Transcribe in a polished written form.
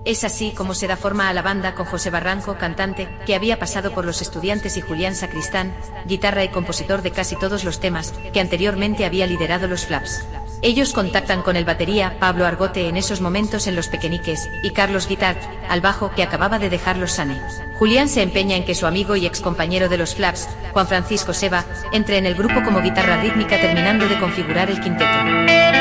Es así como se da forma a la banda con José Barranco, cantante, que había pasado por Los Estudiantes, y Julián Sacristán, guitarra y compositor de casi todos los temas, que anteriormente había liderado los Flaps. Ellos contactan con el batería, Pablo Argote, en esos momentos en Los Pequeñiques, y Carlos Guitart, al bajo, que acababa de dejar los Sane. Julián se empeña en que su amigo y excompañero de los Flaps, Juan Francisco Seva, entre en el grupo como guitarra rítmica, terminando de configurar el quinteto.